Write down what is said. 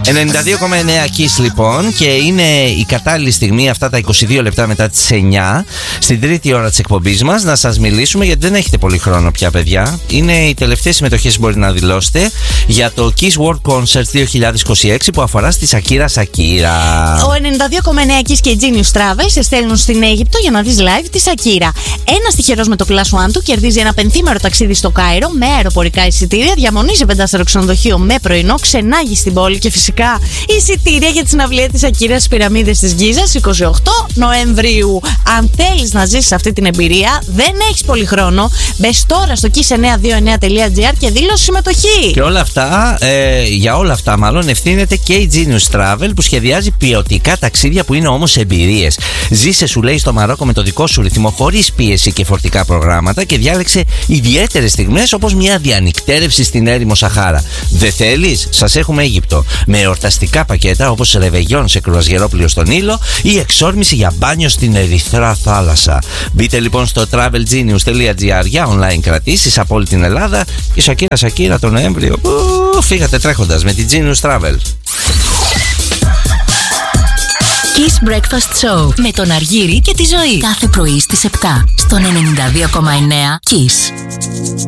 92,9 Kiss λοιπόν, και είναι η κατάλληλη στιγμή, αυτά τα 22 λεπτά μετά τις 9, στην τρίτη ώρα της εκπομπής μας, να σας μιλήσουμε, γιατί δεν έχετε πολύ χρόνο πια, παιδιά. Είναι οι τελευταίες συμμετοχές που μπορεί να δηλώσετε για το Kiss World Concert 2026 που αφορά στη Σακύρα Σακύρα. Ο 92,9 Kiss και η Genius Travel σε στέλνουν στην Αίγυπτο για να δεις live τη Σακύρα. Ένας τυχερός με το Plus One του κερδίζει ένα πενθήμερο ταξίδι στο Κάιρο με αεροπορικά εισιτήρια, διαμονή σε 5-σταρο ξενοδοχείο με πρωινό, ξενάγει στην πόλη και φυσικά εισιτήρια για τη συναυλία της Σακύρα στις Πυραμίδες της Γκίζας 28 Νοεμβρίου. Αν θέλεις να ζήσεις αυτή την εμπειρία, δεν έχεις πολύ χρόνο. Μπες τώρα στο kiss929.gr και δήλωσε συμμετοχή. Και όλα αυτά, για όλα αυτά μάλλον ευθύνεται και η Genius Travel, που σχεδιάζει ποιοτικά ταξίδια που είναι όμως εμπειρίες. Ζήσε, σου λέει, στο Μαρόκο με το δικό σου ρυθμό, χωρίς πίεση και φορτικά προγράμματα, και διάλεξε ιδιαίτερες στιγμές όπως μια διανυκτέρευση στην έρημο Σαχάρα. Δεν θέλεις? Σας έχουμε Αίγυπτο. Με εορταστικά πακέτα όπως ρεβεγιόν σε κρουαζιερόπλοιο στον Νείλο ή εξόρμηση για μπάνιο στην Ερυθρά θάλασσα. Μπείτε λοιπόν στο travelgenius.gr για online κρατήσεις από όλη την Ελλάδα και Σακύρα τον Νοέμβριο. Φύγατε τρέχοντας με την Genius Travel. Kiss Breakfast Show με τον Αργύρη και τη Ζωή. Κάθε πρωί στις 7 στον 92,9 Kiss.